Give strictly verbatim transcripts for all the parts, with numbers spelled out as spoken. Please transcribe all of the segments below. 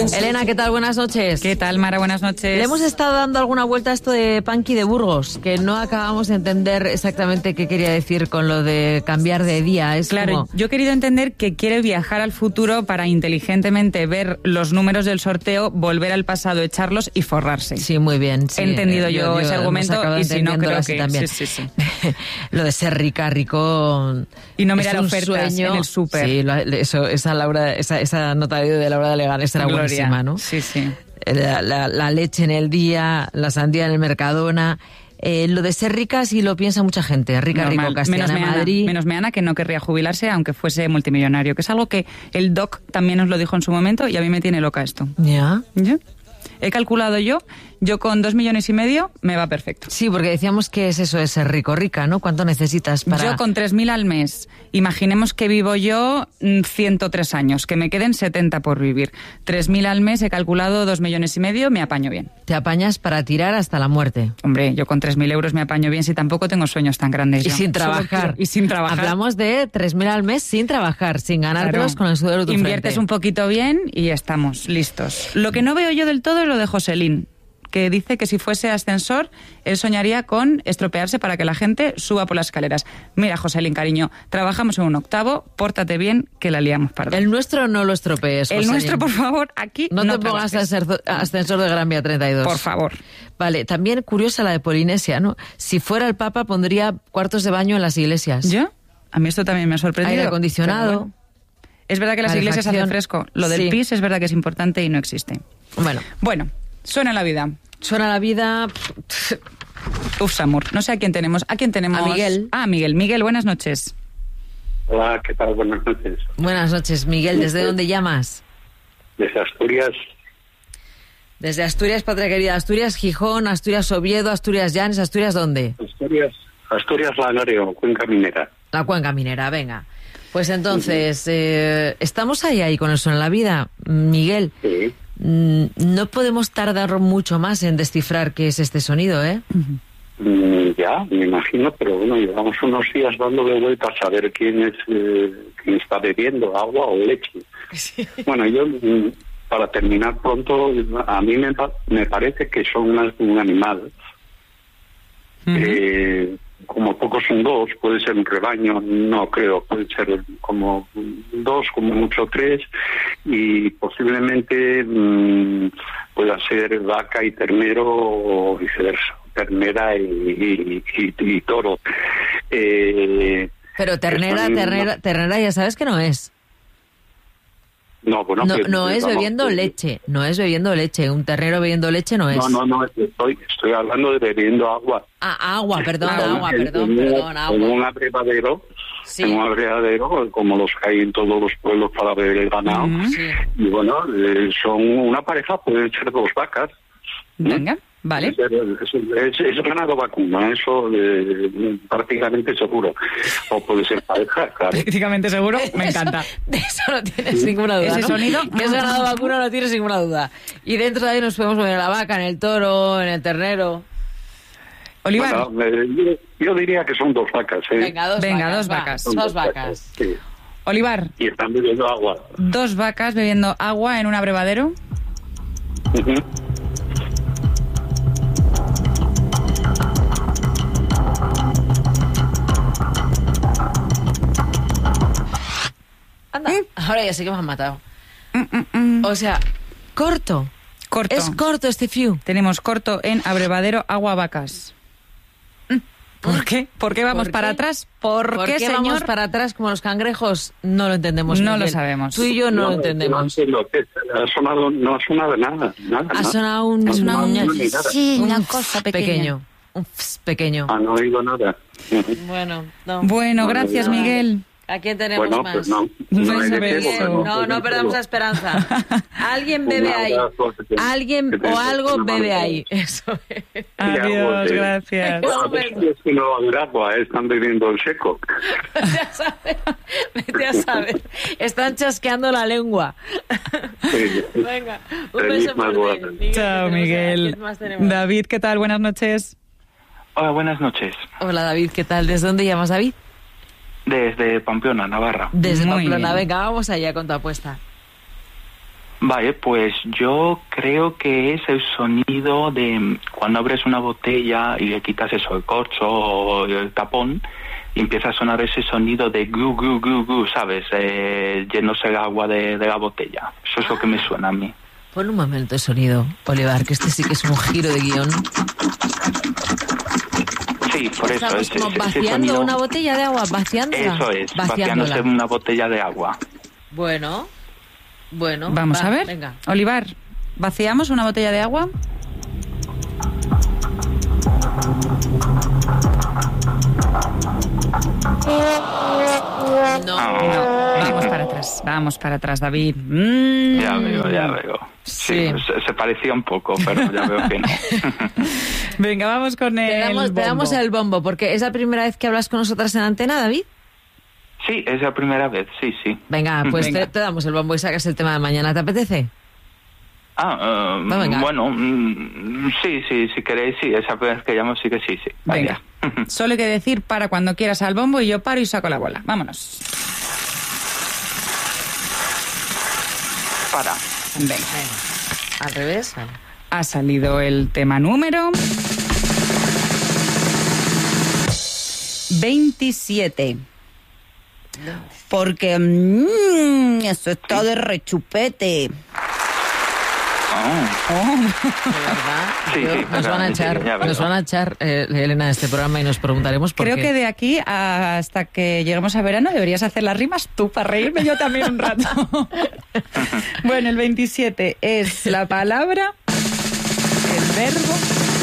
Elena, ¿qué tal? Buenas noches. ¿Qué tal, Mara? Buenas noches. Le hemos estado dando alguna vuelta a esto de Punky de Burgos, que no acabamos de entender exactamente qué quería decir con lo de cambiar de día. Es claro, como... yo he querido entender que quiere viajar al futuro para inteligentemente ver los números del sorteo, volver al pasado, echarlos y forrarse. Sí, muy bien. Sí. He entendido eh, yo, yo, yo ese argumento y si no creo que... También. Sí, sí, sí. Lo de ser rica, rico... Y no mirar es un ofertas sueño. en el súper. Sí, lo, eso, esa, Laura, esa, esa nota de Laura de Leganés era Gloria. buenísima, ¿no? Sí, sí. La, la, la leche en el día, la sandía en el Mercadona. Eh, lo de ser rica sí lo piensa mucha gente. Rica, Normal. rico, Castellana, menos Madrid. Meana, menos Meana, que no querría jubilarse aunque fuese multimillonario, que es algo que el doc también nos lo dijo en su momento y a mí me tiene loca esto. Ya. ¿Ya? He calculado yo, yo con dos millones y medio me va perfecto. Sí, porque decíamos que es eso de ser rico, rica, ¿no? ¿Cuánto necesitas para...? Yo con tres mil al mes, imaginemos que vivo yo ciento tres años, que me queden setenta por vivir. tres mil al mes, he calculado dos millones y medio, me apaño bien. Te apañas para tirar hasta la muerte. Hombre, yo con tres mil euros me apaño bien si tampoco tengo sueños tan grandes. Y yo. sin trabajar. Y sin trabajar. Hablamos de tres mil al mes sin trabajar, sin ganártelos Claro. con el sudor de tu Inviertes frente. un poquito bien y ya estamos, listos. Lo que no veo yo del todo es lo de Joselín, que dice que si fuese ascensor, él soñaría con estropearse para que la gente suba por las escaleras. Mira, Joselín, cariño, trabajamos en un octavo, pórtate bien, que la liamos parda. El nuestro no lo estropees, El Joselín. nuestro, por favor, aquí No, no te pongas trabajes. ascenso- ascensor de Gran Vía treinta y dos. Por favor. Vale, también curiosa la de Polinesia, ¿no? Si fuera el Papa pondría cuartos de baño en las iglesias. ¿Yo? A mí esto también me ha sorprendido. Aire acondicionado. Pero bueno. Es verdad que las iglesias hacen calefacción. fresco. Lo del Sí. P I S es verdad que es importante y no existe. Bueno, Bueno, suena la vida. suena la vida... Uf, Samur. No sé a quién tenemos. ¿A quién tenemos? A Miguel. Ah, Miguel. Miguel, buenas noches. Hola, ¿qué tal? Buenas noches. Buenas noches, Miguel. ¿Desde dónde llamas? Desde Asturias. Desde Asturias, patria querida. Asturias, Gijón, Asturias, Oviedo, Asturias, Llanes, Asturias, ¿dónde? Asturias, Asturias Lanareo, Cuenca Minera. La Cuenca Minera, venga. Pues entonces, eh, estamos ahí, ahí con el Suena la Vida. Miguel, Sí. mm, no podemos tardar mucho más en descifrar qué es este sonido, ¿eh? Mm, ya, me imagino, pero bueno, llevamos unos días dándole vueltas a saber quién es eh, quién está bebiendo, agua o leche. Bueno, yo, mm, para terminar pronto, a mí me, pa- me parece que son más de un animal. Ujú. Eh, como pocos son dos, puede ser un rebaño, no creo, puede ser como dos, como mucho tres, y posiblemente mmm, pueda ser vaca y ternero o viceversa, ternera y, y, y, y toro. Eh, Pero ternera, Están- ternera, ternera ya sabes que no es. no, bueno, No, que- no es vamos, bebiendo que- leche, no es bebiendo leche. Un ternero bebiendo leche no es. No, no, no, estoy, estoy hablando de bebiendo agua. Ah, agua, perdón, Ah, agua, en- perdón, en un- perdón, En agua. un abrevadero, Sí. en un abrevadero, como los que hay en todos los pueblos para beber el ganado. Ujú. Sí. Y bueno, eh, son una pareja, pueden ser dos vacas. Venga, vale. Es, es, es ganado vacuno, eso eh, prácticamente seguro. O puede ser pareja, claro. Prácticamente seguro, me encanta. De eso no tienes ninguna duda. Ese ¿no? sonido. Que es ganado vacuno, no tienes ninguna duda. Y dentro de ahí nos podemos ver en la vaca, en el toro, en el ternero. Olivar, Bueno, eh, yo, yo diría que son dos vacas. ¿eh? Venga, dos Venga, vacas. dos va, vacas. Son Dos vacas. Sí. Olivar, Y están bebiendo agua. dos vacas bebiendo agua en un abrevadero. Ujú. Anda, ahora ya sé que me han matado. Mm, mm, mm. O sea, corto. Corto. Es corto este fiu. Tenemos corto en abrevadero agua vacas. Mm, ¿Por qué? ¿Por qué vamos ¿Por para qué? atrás? ¿Por, ¿Por qué, qué señor? vamos para atrás como los cangrejos? No lo entendemos. No lo Miguel. sabemos. Tú y yo no, lo entendemos. No, no, ha sonado, no ha sonado nada. nada Ha nada. sonado un... Ha sonado un- un- ni nada. Sí, un una ps cosa pequeño. pequeña. Un ps pequeño. Ah, no he oído nada. Ujú. Bueno, no. Bueno, gracias, No. Miguel. ¿A quién tenemos Bueno, más? pues no. No No, hay se de ve qué, eso. porque No, sé no de perdamos qué. la esperanza. Alguien bebe Un ahí. abrazo, que te- Alguien que te- o algo una bebe mano. ahí. Eso es. Adiós, de- gracias. A ver si es que no va a haber agua, eh, están bebiendo el seco. Vete a saber. Vete a saber. Están chasqueando la lengua. Sí. Venga, un Feliz beso por madrugada. ti. Miguel, Chao, que tenemos a- Miguel. ¿quién más tenemos? David, ¿qué tal? Buenas noches. Hola, buenas noches. Hola, David, ¿qué tal? ¿Desde dónde llamas, David? Desde Pamplona, Navarra. Desde Muy Pamplona. bien. Venga, vamos allá con tu apuesta. Vale, pues yo creo que es el sonido de cuando abres una botella y le quitas eso, el corcho o el tapón, y empieza a sonar ese sonido de gu, gu, gu, gu, ¿sabes? Eh, llenándose el agua de, de la botella. Eso es lo que me suena a mí. Pon un momento de sonido, Olivar, que este sí que es un giro de guión. Sí, por eso. Estamos Ese, como ese vaciando sonido, una botella de agua, vaciándola. Eso es, vaciándola. vaciándose una botella de agua. Bueno, bueno. Vamos va, a ver. Venga. Olivar, ¿vaciamos una botella de agua? No. No, vamos para atrás, vamos para atrás, David. Mm. Ya veo, ya veo. Sí, Sí. Se, se parecía un poco, pero ya veo que no. Venga, vamos con el Te damos, te bombo. damos el bombo, porque es la primera vez que hablas con nosotras en antena, David. Sí, es la primera vez, sí, sí. Venga, pues Venga. Te, te damos el bombo y sacas el tema de mañana. ¿Te apetece? Ah, uh, Va, venga. bueno, mm, sí, sí, si queréis, sí, esa vez que llamo sí que sí, sí. Venga, solo hay que decir para cuando quieras al bombo y yo paro y saco la bola. Vámonos. Para. Venga. Venga. Al revés. Vale. Ha salido el tema número veintisiete. Porque mmm, eso está de rechupete. Oh. Oh. De verdad. Sí, Yo- sí, nos van a claramente, echar, ya veo. nos van a echar eh, Elena, de este programa y nos preguntaremos por Creo qué. que de aquí hasta que lleguemos a verano deberías hacer las rimas tú para reírme yo también un rato. Bueno, el veintisiete es la palabra, el verbo,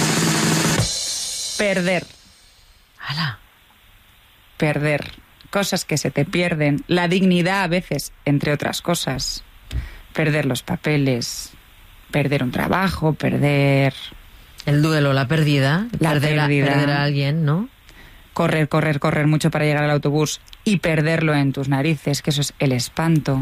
perder. ¡Hala! Perder. Cosas que se te pierden. La dignidad a veces, entre otras cosas. Perder los papeles. Perder un trabajo. Perder... El duelo, la pérdida. La perder, a- pérdida. perder a alguien, ¿no? Correr, correr, correr mucho para llegar al autobús y perderlo en tus narices, que eso es el espanto.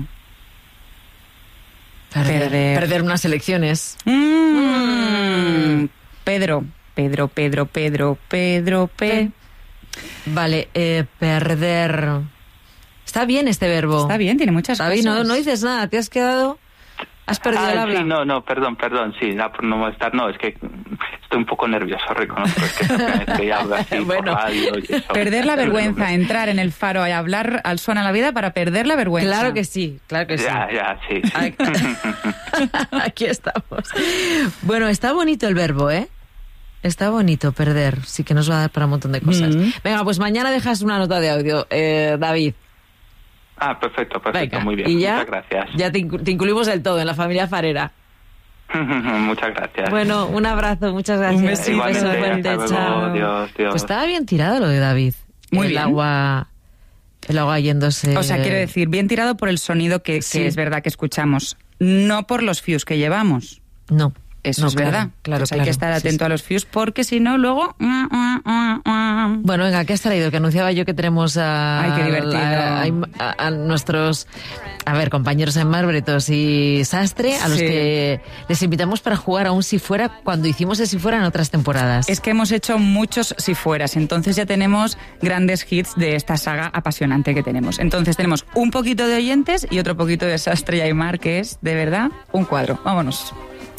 Perder, Perder. perder unas elecciones. Mm. Pedro, Pedro, Pedro, Pedro, Pedro, P. Vale, eh, perder... Está bien este verbo. Está bien, tiene muchas David, no, cosas. no dices nada, te has quedado... Has perdido Ah, el habla. sí, no, no, perdón, perdón, sí, no, por no molestar, no, es que estoy un poco nervioso, reconozco, es que es la primera vez que hablo así Bueno. por radio y eso. Perder la vergüenza, entrar en el faro y hablar al suena la vida para perder la vergüenza. Claro que sí, claro que sí. Ya, ya, sí, sí. Ay, aquí estamos. Bueno, está bonito el verbo, ¿eh? Está bonito perder. Sí que nos va a dar para un montón de cosas. Mm. Venga, pues mañana dejas una nota de audio, eh, David. Ah, perfecto, perfecto, Venga, muy bien, y ya, muchas gracias. Ya te, inclu- te incluimos del todo en la familia farera. Muchas gracias. Bueno, un abrazo, muchas gracias. Un besito, Igualmente, beso fuerte, hasta luego, chao. adiós, adiós. Pues estaba bien tirado lo de David. Muy el bien. agua, el agua yéndose. O sea, quiero decir, bien tirado por el sonido que, Sí. que es verdad que escuchamos, no por los fuse que llevamos. No. Eso no, es claro, verdad. Claro, Entonces hay claro. que estar Sí, atento sí. a los fuse porque si no, luego... Bueno, venga, ¿qué has traído? Que anunciaba yo que tenemos a, Ay, qué divertido. a, a- a nuestros, a ver, compañeros en Marbretos y Sastre, a los Sí. que les invitamos para jugar a un Si Fuera cuando hicimos el Si Fuera en otras temporadas. Es que hemos hecho muchos si fueras, entonces ya tenemos grandes hits de esta saga apasionante que tenemos. Entonces tenemos un poquito de oyentes y otro poquito de Sastre y Aymar, que es, de verdad, un cuadro. Vámonos.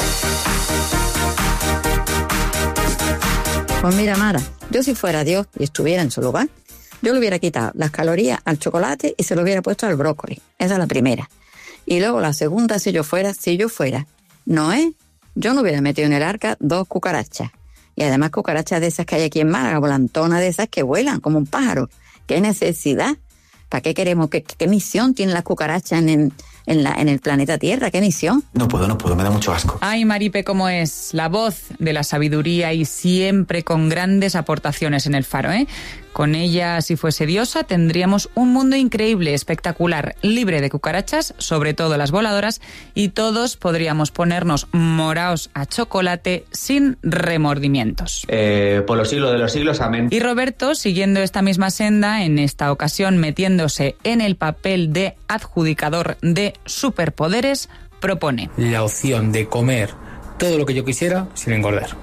Pues mira, Mara, yo si fuera Dios y estuviera en su lugar, yo le hubiera quitado las calorías al chocolate y se lo hubiera puesto al brócoli. Esa es la primera. Y luego la segunda, si yo fuera, si yo fuera Noé, yo no hubiera metido en el arca dos cucarachas. Y además cucarachas de esas que hay aquí en Málaga, volantonas de esas que vuelan como un pájaro. ¿Qué necesidad? ¿Para qué queremos? ¿Qué, qué misión tienen las cucarachas en, en, en, la, en el planeta Tierra? ¿Qué misión? No puedo, no puedo, me da mucho asco. Ay, Maripe, cómo es la voz de la sabiduría y siempre con grandes aportaciones en el faro, ¿eh? Con ella, si fuese diosa, tendríamos un mundo increíble, espectacular, libre de cucarachas, sobre todo las voladoras, y todos podríamos ponernos moraos a chocolate sin remordimientos. Eh, por los siglos de los siglos, amén. Y Roberto, siguiendo esta misma senda, en esta ocasión metiéndose en el papel de adjudicador de superpoderes, propone. La opción de comer todo lo que yo quisiera sin engordar.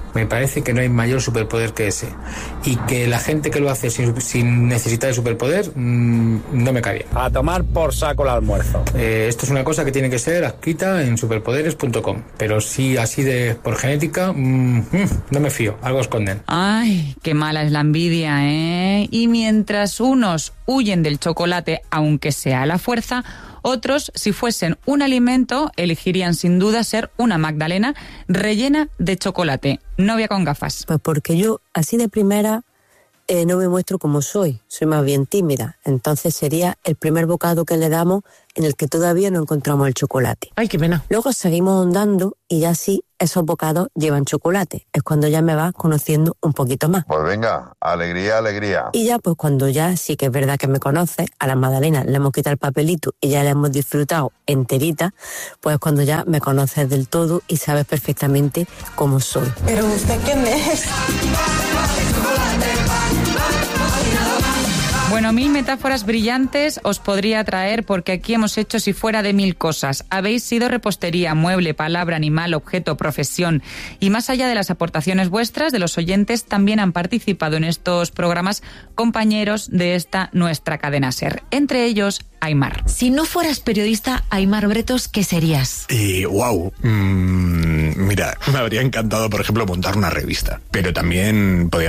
Me parece que no hay mayor superpoder que ese. Y que la gente que lo hace sin, sin necesitar el superpoder, mmm, no me cae bien. A tomar por saco el almuerzo. Eh, esto es una cosa que tiene que ser adscrita en superpoderes punto com. Pero sí, así de por genética, mmm, no me fío. Algo esconden. Ay, qué mala es la envidia, ¿eh? Y mientras unos huyen del chocolate, aunque sea a la fuerza, otros, si fuesen un alimento, elegirían sin duda ser una magdalena rellena de chocolate. Novia con gafas. Pues porque yo, así de primera, eh, no me muestro como soy. Soy más bien tímida. Entonces sería el primer bocado que le damos en el que todavía no encontramos el chocolate. Ay, qué pena. Luego seguimos ahondando y ya sí, esos bocados llevan chocolate. Es cuando ya me vas conociendo un poquito más. Pues venga, alegría, alegría. Y ya, pues cuando ya sí que es verdad que me conoces, a la magdalena le hemos quitado el papelito y ya la hemos disfrutado enterita, pues cuando ya me conoces del todo y sabes perfectamente cómo soy. ¿Pero usted quién es? Bueno, mil metáforas brillantes os podría traer porque aquí hemos hecho si fuera de mil cosas. Habéis sido repostería, mueble, palabra, animal, objeto, profesión. Y más allá de las aportaciones vuestras, de los oyentes, también han participado en estos programas compañeros de esta nuestra cadena SER. Entre ellos, Aimar. Si no fueras periodista, Aimar Bretos, ¿qué serías? Y wow, mmm, mira, me habría encantado, por ejemplo, montar una revista. Pero también podría